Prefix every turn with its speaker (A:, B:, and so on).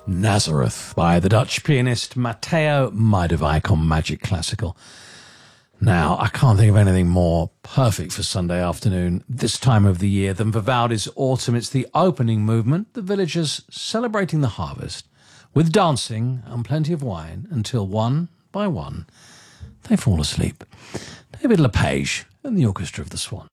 A: Nazareth by the Dutch pianist Matteo Meidewijk on Magic Classical. Now, I can't think of anything more perfect for Sunday afternoon this time of the year than Vivaldi's Autumn. It's the opening movement, the villagers celebrating the harvest with dancing and plenty of wine until one by one they fall asleep. David LePage and the Orchestra of the Swan.